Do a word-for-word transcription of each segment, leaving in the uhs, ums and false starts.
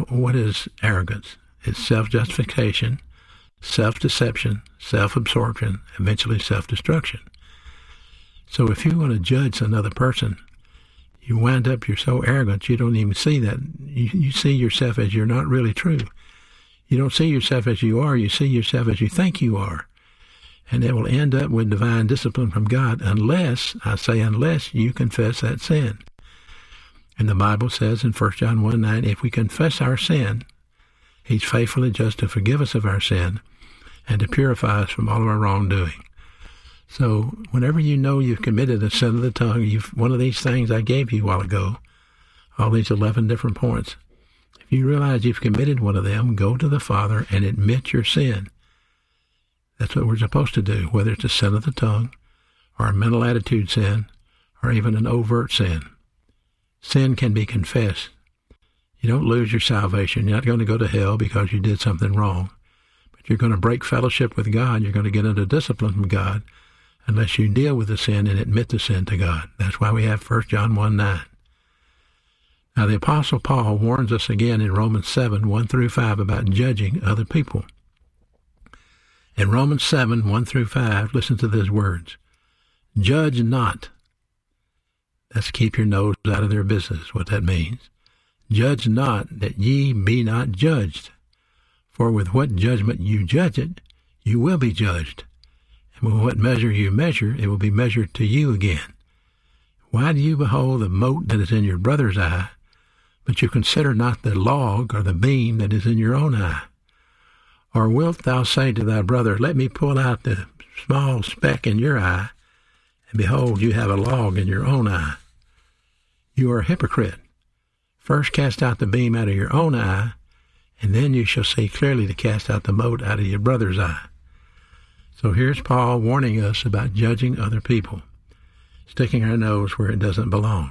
Now, what is arrogance? It's self-justification, self-deception, self-absorption, eventually self-destruction. So if you want to judge another person, you wind up, you're so arrogant, you don't even see that. You, you see yourself as you're not really true. You don't see yourself as you are. You see yourself as you think you are. And it will end up with divine discipline from God unless, I say unless, you confess that sin. And the Bible says in First John one nine, if we confess our sin, he's faithful and just to forgive us of our sin and to purify us from all of our wrongdoing. So whenever you know you've committed a sin of the tongue, you've, one of these things I gave you a while ago, all these eleven different points, if you realize you've committed one of them, go to the Father and admit your sin. That's what we're supposed to do, whether it's a sin of the tongue or a mental attitude sin or even an overt sin. Sin can be confessed. You don't lose your salvation. You're not going to go to hell because you did something wrong. But you're going to break fellowship with God. You're going to get under discipline from God unless you deal with the sin and admit the sin to God. That's why we have First John one nine. Now, the Apostle Paul warns us again in Romans seven, one through five about judging other people. In Romans seven, one through five, listen to these words. Judge not. That's keep your nose out of their business, what that means. Judge not, that ye be not judged. For with what judgment you judge it, you will be judged. And with what measure you measure, it will be measured to you again. Why do you behold the mote that is in your brother's eye, but you consider not the log or the beam that is in your own eye? Or wilt thou say to thy brother, let me pull out the small speck in your eye, and behold, you have a log in your own eye? You are a hypocrite. First cast out the beam out of your own eye, and then you shall see clearly to cast out the mote out of your brother's eye. So here's Paul warning us about judging other people, sticking our nose where it doesn't belong.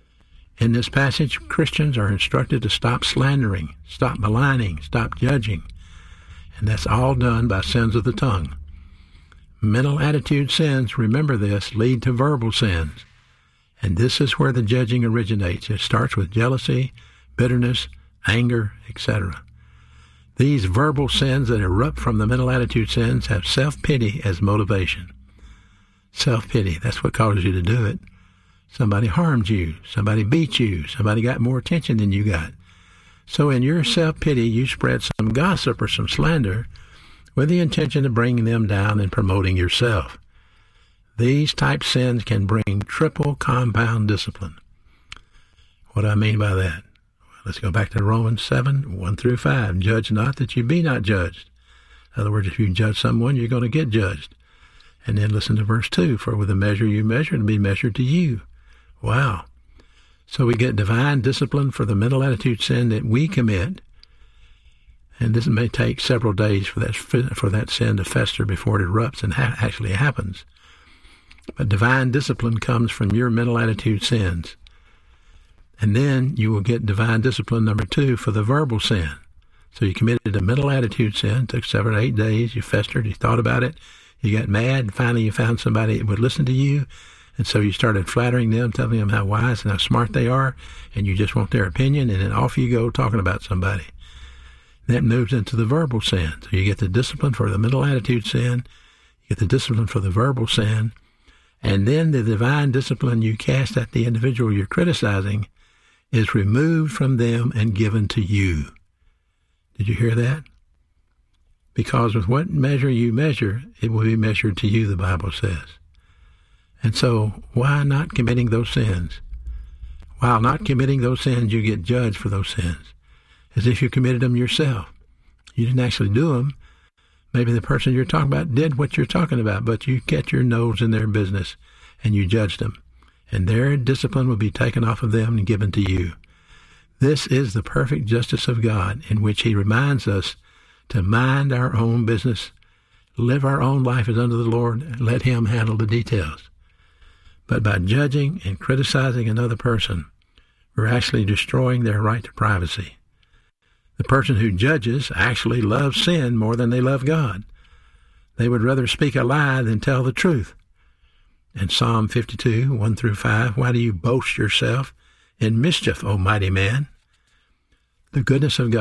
In this passage, Christians are instructed to stop slandering, stop maligning, stop judging, and that's all done by sins of the tongue. Mental attitude sins, remember this, lead to verbal sins. And this is where the judging originates. It starts with jealousy, bitterness, anger, et cetera. These verbal sins that erupt from the mental attitude sins have self-pity as motivation. Self-pity, that's what causes you to do it. Somebody harmed you. Somebody beat you. Somebody got more attention than you got. So in your self-pity, you spread some gossip or some slander with the intention of bringing them down and promoting yourself. These type sins can bring triple compound discipline. What do I mean by that? Well, let's go back to Romans seven, one through five. Judge not that you be not judged. In other words, if you judge someone, you're going to get judged. And then listen to verse two. For with the measure you measure, it'll be measured to you. Wow. So we get divine discipline for the mental attitude sin that we commit. And this may take several days for that, for that sin to fester before it erupts and ha- actually happens. But divine discipline comes from your mental attitude sins. And then you will get divine discipline number two for the verbal sin. So you committed a mental attitude sin, took seven or eight days, you festered, you thought about it, you got mad, and finally you found somebody that would listen to you, and so you started flattering them, telling them how wise and how smart they are, and you just want their opinion, and then off you go talking about somebody. That moves into the verbal sin. So you get the discipline for the mental attitude sin, you get the discipline for the verbal sin, and then the divine discipline you cast at the individual you're criticizing is removed from them and given to you. Did you hear that? Because with what measure you measure, it will be measured to you, the Bible says. And so why not committing those sins? While not committing those sins, you get judged for those sins, as if you committed them yourself. You didn't actually do them. Maybe the person you're talking about did what you're talking about, but you kept your nose in their business and you judged them. And their discipline will be taken off of them and given to you. This is the perfect justice of God, in which he reminds us to mind our own business, live our own life as unto the Lord, and let him handle the details. But by judging and criticizing another person, we're actually destroying their right to privacy. The person who judges actually loves sin more than they love God. They would rather speak a lie than tell the truth. In Psalm fifty-two, one through five, why do you boast yourself in mischief, O mighty man? The goodness of God